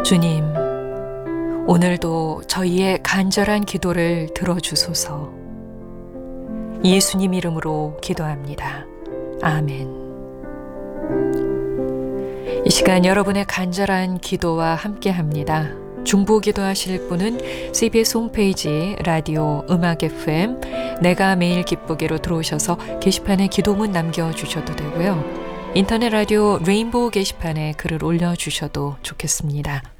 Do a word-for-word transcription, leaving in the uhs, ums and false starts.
주님, 오늘도 저희의 간절한 기도를 들어주소서. 예수님 이름으로 기도합니다. 아멘. 이 시간 여러분의 간절한 기도와 함께합니다. 중보 기도하실 분은 씨비에스 홈페이지 라디오 음악 에프엠 내가 매일 기쁘게로 들어오셔서 게시판에 기도문 남겨주셔도 되고요. 인터넷 라디오 레인보우 게시판에 글을 올려주셔도 좋겠습니다.